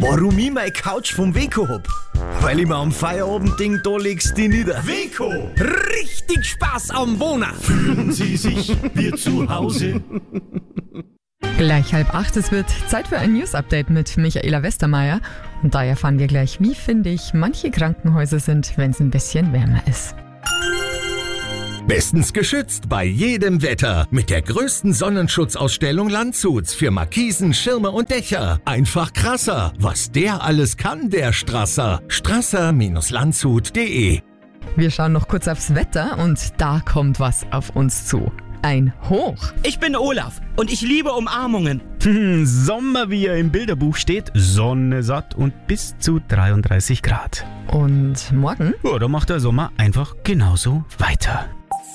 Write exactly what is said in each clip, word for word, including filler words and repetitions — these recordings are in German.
Warum ich meine Couch vom Weco hab? Weil ich mir am Feierabendding da legst die nieder. Weco! Richtig Spaß am Wohnen! Fühlen Sie sich wie zu Hause? Gleich halb acht, es wird Zeit für ein News-Update mit Michaela Westermeier. Und da erfahren wir gleich, wie findig manche Krankenhäuser sind, wenn es ein bisschen wärmer ist. Bestens geschützt bei jedem Wetter mit der größten Sonnenschutzausstellung Landshuts für Markisen, Schirme und Dächer. Einfach krasser, was der alles kann, der Strasser. strasser Landshut punkt de. Wir schauen noch kurz aufs Wetter und da kommt was auf uns zu. Ein Hoch. Ich bin Olaf und ich liebe Umarmungen. Hm, Sommer, wie er im Bilderbuch steht, Sonne satt und bis zu dreiunddreißig Grad. Und morgen? Ja, da macht der Sommer einfach genauso weiter.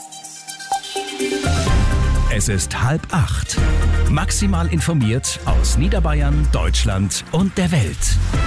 Es ist halb acht. Maximal informiert aus Niederbayern, Deutschland und der Welt.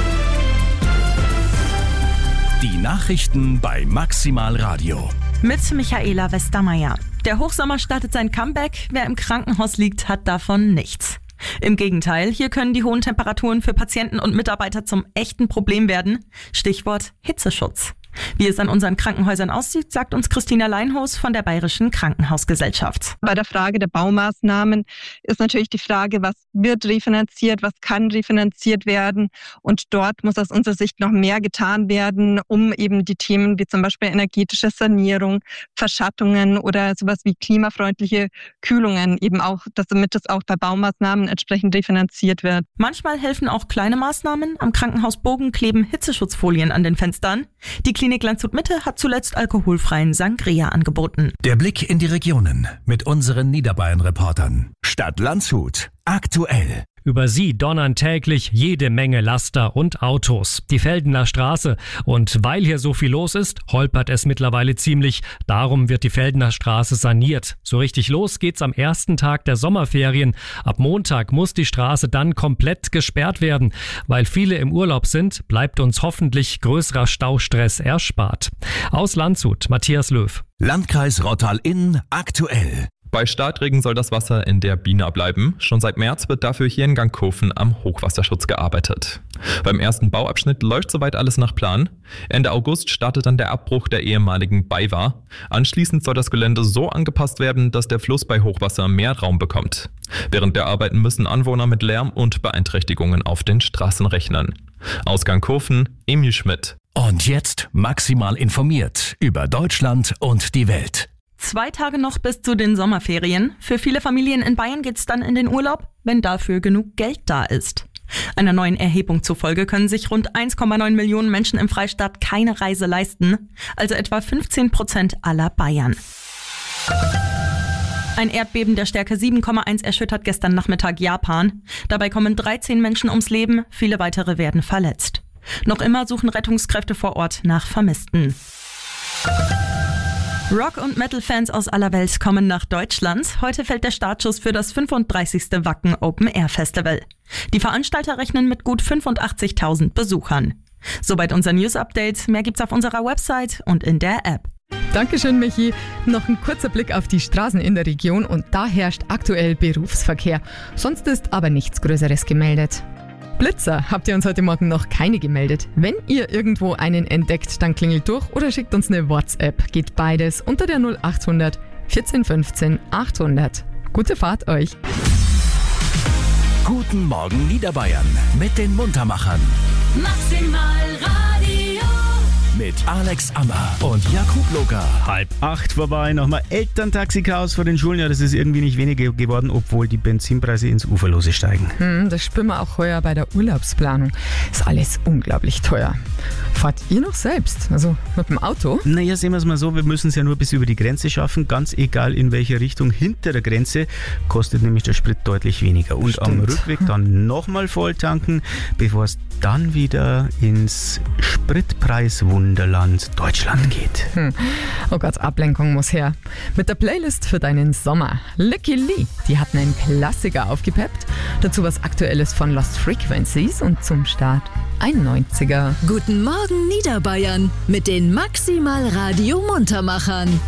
Die Nachrichten bei Maximal Radio. Mit Michaela Westermeier. Der Hochsommer startet sein Comeback. Wer im Krankenhaus liegt, hat davon nichts. Im Gegenteil, hier können die hohen Temperaturen für Patienten und Mitarbeiter zum echten Problem werden. Stichwort Hitzeschutz. Wie es an unseren Krankenhäusern aussieht, sagt uns Christina Leinhos von der Bayerischen Krankenhausgesellschaft. Bei der Frage der Baumaßnahmen ist natürlich die Frage, was wird refinanziert, was kann refinanziert werden. Und dort muss aus unserer Sicht noch mehr getan werden, um eben die Themen wie zum Beispiel energetische Sanierung, Verschattungen oder sowas wie klimafreundliche Kühlungen eben auch, damit es auch bei Baumaßnahmen entsprechend refinanziert wird. Manchmal helfen auch kleine Maßnahmen. Am Krankenhaus Bogen kleben Hitzeschutzfolien an den Fenstern. Die Klinik Landshut Mitte hat zuletzt alkoholfreien Sangria angeboten. Der Blick in die Regionen mit unseren Niederbayern-Reportern. Stadt Landshut. Aktuell. Über sie donnern täglich jede Menge Laster und Autos. Die Feldener Straße. Und weil hier so viel los ist, holpert es mittlerweile ziemlich. Darum wird die Feldener Straße saniert. So richtig los geht's am ersten Tag der Sommerferien. Ab Montag muss die Straße dann komplett gesperrt werden. Weil viele im Urlaub sind, bleibt uns hoffentlich größerer Staustress erspart. Aus Landshut, Matthias Löw. Landkreis Rottal-Inn aktuell. Bei Starkregen soll das Wasser in der Bina bleiben. Schon seit März wird dafür hier in Gangkofen am Hochwasserschutz gearbeitet. Beim ersten Bauabschnitt läuft soweit alles nach Plan. Ende August startet dann der Abbruch der ehemaligen Beiwa. Anschließend soll das Gelände so angepasst werden, dass der Fluss bei Hochwasser mehr Raum bekommt. Während der Arbeiten müssen Anwohner mit Lärm und Beeinträchtigungen auf den Straßen rechnen. Aus Gangkofen, Emil Schmidt. Und jetzt maximal informiert über Deutschland und die Welt. Zwei Tage noch bis zu den Sommerferien. Für viele Familien in Bayern geht's dann in den Urlaub, wenn dafür genug Geld da ist. Einer neuen Erhebung zufolge können sich rund eins Komma neun Millionen Menschen im Freistaat keine Reise leisten, also etwa fünfzehn Prozent aller Bayern. Ein Erdbeben der Stärke sieben Komma eins erschüttert gestern Nachmittag Japan. Dabei kommen dreizehn Menschen ums Leben, viele weitere werden verletzt. Noch immer suchen Rettungskräfte vor Ort nach Vermissten. Rock- und Metal-Fans aus aller Welt kommen nach Deutschland. Heute fällt der Startschuss für das fünfunddreißigste Wacken Open Air Festival. Die Veranstalter rechnen mit gut fünfundachtzigtausend Besuchern. Soweit unser News-Update. Mehr gibt's auf unserer Website und in der App. Dankeschön, Michi. Noch ein kurzer Blick auf die Straßen in der Region und da herrscht aktuell Berufsverkehr. Sonst ist aber nichts Größeres gemeldet. Blitzer habt ihr uns heute Morgen noch keine gemeldet. Wenn ihr irgendwo einen entdeckt, dann klingelt durch oder schickt uns eine WhatsApp. Geht beides unter der null acht hundert vierzehn fünfzehn achthundert. Gute Fahrt euch. Guten Morgen Niederbayern mit den Muntermachern. Maximal Radio. Mit Alex Ammer und Jakub Loga. Halb acht vorbei, nochmal Elterntaxi-Chaos vor den Schulen. Ja, das ist irgendwie nicht weniger geworden, obwohl die Benzinpreise ins Uferlose steigen. Hm, das spüren wir auch heuer bei der Urlaubsplanung. Ist alles unglaublich teuer. Fahrt ihr noch selbst? Also mit dem Auto? Naja, sehen wir es mal so, wir müssen es ja nur bis über die Grenze schaffen. Ganz egal in welche Richtung. Hinter der Grenze kostet nämlich der Sprit deutlich weniger. Und Stimmt. am Rückweg dann nochmal voll tanken, bevor es dann wieder ins Spritpreiswunderland Deutschland geht. Hm. Oh Gott, Ablenkung muss her. Mit der Playlist für deinen Sommer. Lucky Lee, die hat einen Klassiker aufgepeppt. Dazu was Aktuelles von Lost Frequencies und zum Start ein neunziger. Guten Morgen Niederbayern mit den Maximal Radio Muntermachern.